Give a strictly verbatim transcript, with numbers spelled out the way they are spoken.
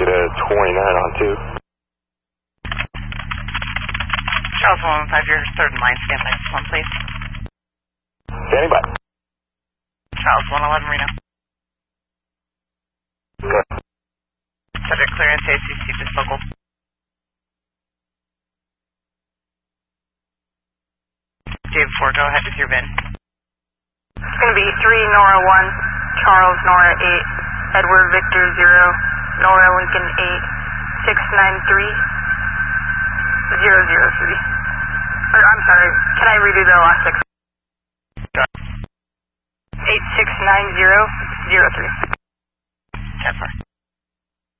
get a twenty-nine on two. Charles one one five, your third line, stand by one, please. Standing by. Charles one eleven, Reno. Good. Subject clearance, A C C, just local. Dave four, go ahead with your V I N. It's going to be three Nora one, Charles Nora eight, Edward Victor zero, Nora Lincoln eight, six nine three, zero zero three. Or, I'm sorry, can I redo the last six? eight six nine zero zero three. ten four.